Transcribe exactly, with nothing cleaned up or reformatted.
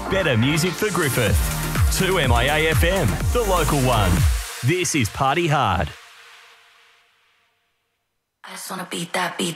Better music for Griffith. two M I A F M, the local one. This is Party Hard. I just wanna beat that beat.